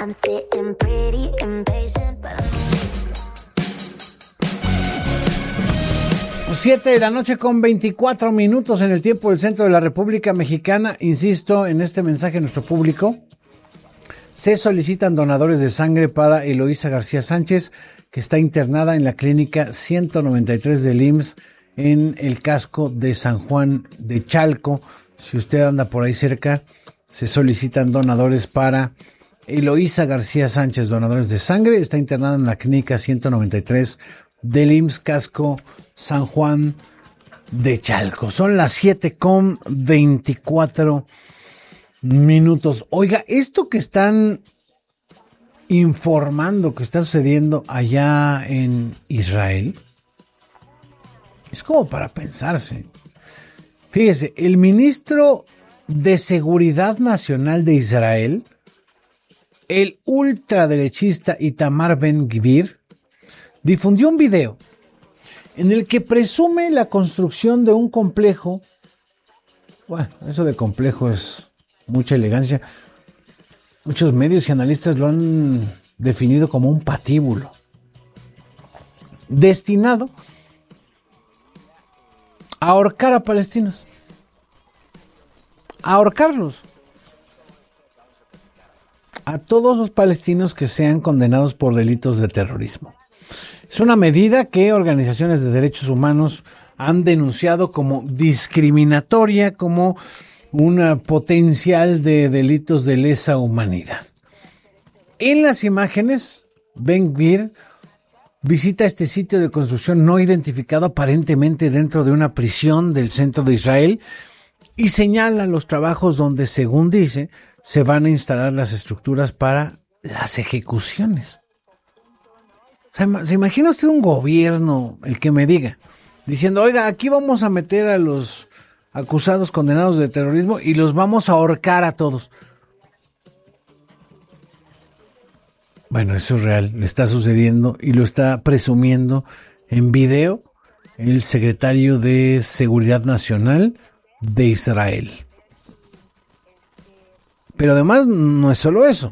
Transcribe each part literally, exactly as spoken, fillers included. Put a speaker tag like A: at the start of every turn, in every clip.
A: I'm sitting pretty impatient, but
B: Siete de la noche con veinticuatro minutos en el tiempo del centro de la República Mexicana. Insisto en este mensaje a nuestro público. Se solicitan donadores de sangre para Eloísa García Sánchez, que está internada en la clínica ciento noventa y tres del I M S S en el casco de San Juan de Chalco. Si usted anda por ahí cerca, se solicitan donadores para Eloísa García Sánchez, donadores de sangre. Está internada en la clínica ciento noventa y tres del I M S S casco San Juan de Chalco. Son las siete con veinticuatro minutos. Oiga, esto que están informando que está sucediendo allá en Israel es como para pensarse. Fíjese, el ministro de Seguridad Nacional de Israel, el ultraderechista Itamar Ben-Gvir, difundió un video en el que presume la construcción de un complejo. Bueno, eso de complejo es mucha elegancia. Muchos medios y analistas lo han definido como un patíbulo destinado a ahorcar a palestinos, a ahorcarlos, a todos los palestinos que sean condenados por delitos de terrorismo. Es una medida que organizaciones de derechos humanos han denunciado como discriminatoria, como un potencial de delitos de lesa humanidad. En las imágenes, Ben-Gvir visita este sitio de construcción no identificado, aparentemente dentro de una prisión del centro de Israel, y señala los trabajos donde, según dice, se van a instalar las estructuras para las ejecuciones. ¿Se imagina usted un gobierno, el que me diga, diciendo, oiga, aquí vamos a meter a los acusados, condenados de terrorismo y los vamos a ahorcar a todos? Bueno, eso es real, le está sucediendo y lo está presumiendo en video el secretario de Seguridad Nacional de Israel. Pero además no es solo eso.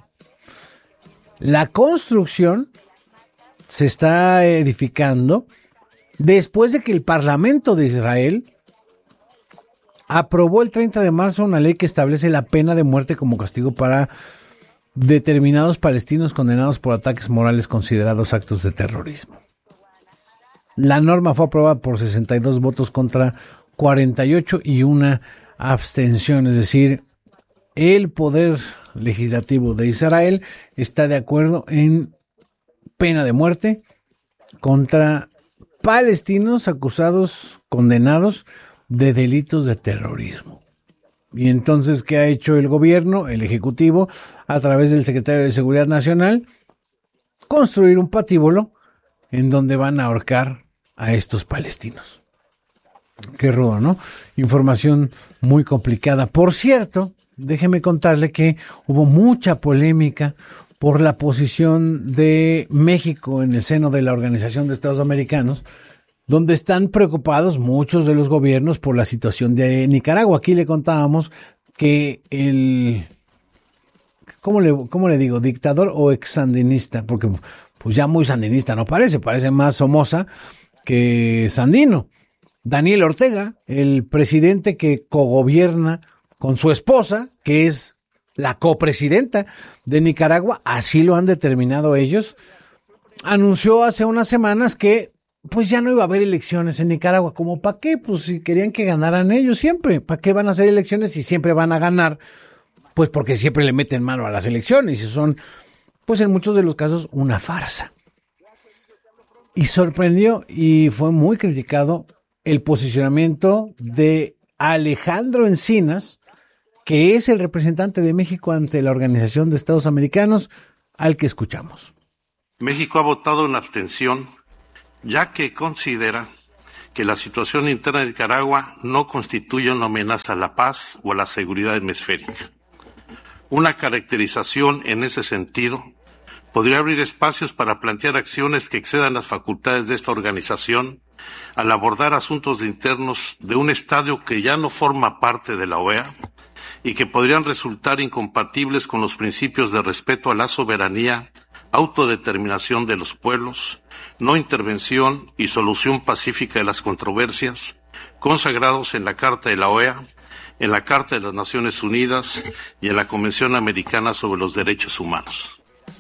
B: La construcción se está edificando después de que el Parlamento de Israel aprobó el treinta de marzo una ley que establece la pena de muerte como castigo para determinados palestinos condenados por ataques morales considerados actos de terrorismo. La norma fue aprobada por sesenta y dos votos contra cuarenta y ocho y una abstención, es decir, el poder legislativo de Israel está de acuerdo en pena de muerte contra palestinos acusados, condenados de delitos de terrorismo. Y entonces, ¿qué ha hecho el gobierno, el ejecutivo, a través del secretario de Seguridad Nacional? Construir un patíbulo en donde van a ahorcar a estos palestinos. Qué rudo, ¿no? Información muy complicada. Por cierto, déjeme contarle que hubo mucha polémica por la posición de México en el seno de la Organización de Estados Americanos, donde están preocupados muchos de los gobiernos por la situación de Nicaragua. Aquí le contábamos que el, ¿cómo le, cómo le digo? ¿Dictador o ex sandinista? Porque pues ya muy sandinista no parece, parece más Somoza que Sandino. Daniel Ortega, el presidente que cogobierna con su esposa, que es la copresidenta de Nicaragua, así lo han determinado ellos, anunció hace unas semanas que pues ya no iba a haber elecciones en Nicaragua. ¿Cómo para qué? Pues si querían que ganaran ellos siempre. ¿Para qué van a hacer elecciones si siempre van a ganar? Pues porque siempre le meten mano a las elecciones y son, pues en muchos de los casos, una farsa. Y sorprendió y fue muy criticado el posicionamiento de Alejandro Encinas, que es el representante de México ante la Organización de Estados Americanos, al que escuchamos.
C: México ha votado en abstención, ya que considera que la situación interna de Nicaragua no constituye una amenaza a la paz o a la seguridad hemisférica. Una caracterización en ese sentido podría abrir espacios para plantear acciones que excedan las facultades de esta organización al abordar asuntos internos de un estadio que ya no forma parte de la O E A y que podrían resultar incompatibles con los principios de respeto a la soberanía, autodeterminación de los pueblos, no intervención y solución pacífica de las controversias, consagrados en la Carta de la O E A, en la Carta de las Naciones Unidas y en la Convención Americana sobre los Derechos Humanos.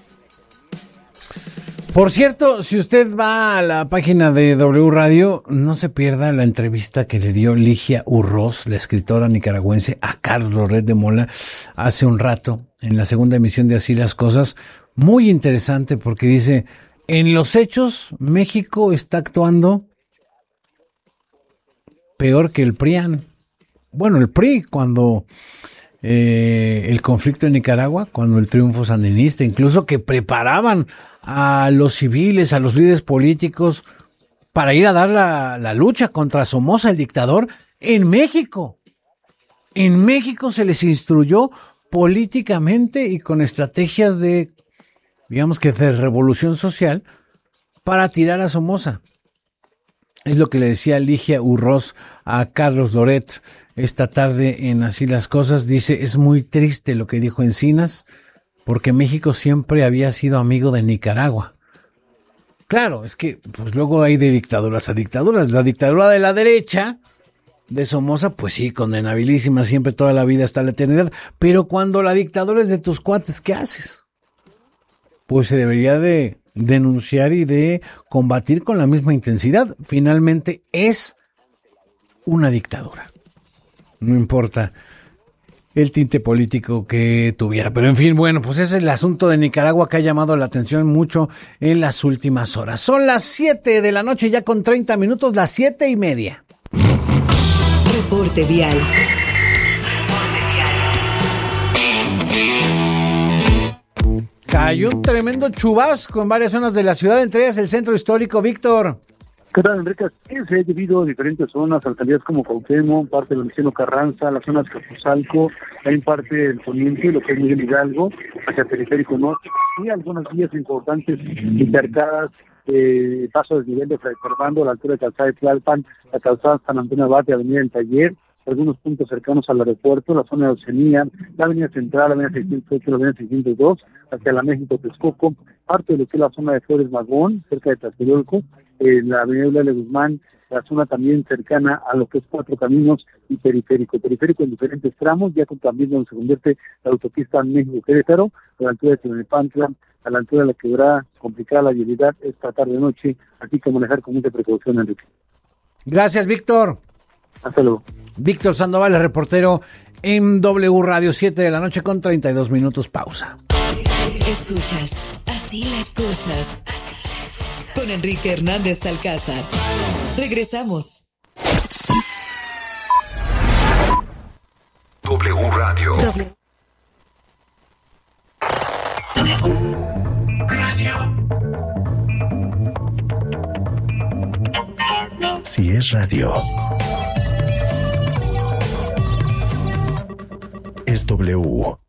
B: Por cierto, si usted va a la página de W Radio, no se pierda la entrevista que le dio Ligia Urroz, la escritora nicaragüense, a Carlos Loret de Mola hace un rato, en la segunda emisión de Así las Cosas. Muy interesante porque dice, en los hechos, México está actuando peor que el PRIAN. Bueno, el P R I, cuando eh, el conflicto en Nicaragua, cuando el triunfo sandinista, incluso que preparaban a los civiles, a los líderes políticos, para ir a dar la, la lucha contra Somoza, el dictador, en México. En México se les instruyó políticamente y con estrategias de, digamos que de revolución social, para tirar a Somoza. Es lo que le decía Ligia Urroz a Carlos Loret esta tarde en Así las Cosas. Dice, es muy triste lo que dijo Encinas, porque México siempre había sido amigo de Nicaragua. Claro, es que pues luego hay de dictaduras a dictaduras. La dictadura de la derecha, de Somoza, pues sí, condenabilísima siempre, toda la vida hasta la eternidad. Pero cuando la dictadura es de tus cuates, ¿qué haces? Pues se debería de denunciar y de combatir con la misma intensidad. Finalmente es una dictadura. No importa el tinte político que tuviera. Pero en fin, bueno, pues ese es el asunto de Nicaragua que ha llamado la atención mucho en las últimas horas. Son las siete de la noche, ya con treinta minutos, las siete y media.
D: Reporte vial.
B: Cayó un tremendo chubasco en varias zonas de la ciudad, entre ellas el centro histórico. Víctor.
E: ¿Qué tal, Enrique? Sí, se ha debido a diferentes zonas, alcaldías como Cuauhtémoc, parte del Luciano Carranza, las zonas de Capuzalco, hay parte del poniente, lo que es Miguel Hidalgo, hacia el periférico norte, y algunas vías importantes intercadas, eh, paso del nivel de Fray Fernando, a la altura de Calzada de Tlalpan, la calzada San Antonio Abad, Avenida del Taller, algunos puntos cercanos al aeropuerto, la zona de Oceanía, la avenida Central, la avenida seiscientos ocho, la avenida seiscientos dos, hacia la México Texcoco, parte de lo que es la zona de Flores Magón, cerca de Tlatelolco, eh, la avenida Eulalia Guzmán, la zona también cercana a lo que es Cuatro Caminos y Periférico. Periférico en diferentes tramos, ya con también donde se convierte la autopista México-Querétaro, a la altura de Tlalnepantla, a la altura de la Quebrada, complicada la vialidad esta tarde-noche, así que manejar con mucha precaución, Enrique.
B: Gracias, Víctor.
E: Hasta luego.
B: Víctor Sandoval, el reportero en W Radio, siete de la noche con treinta y dos minutos, pausa.
D: Escuchas Así las Cosas con Enrique Hernández Alcázar. Regresamos.
F: W Radio.
D: W.
F: Si es radio, es W.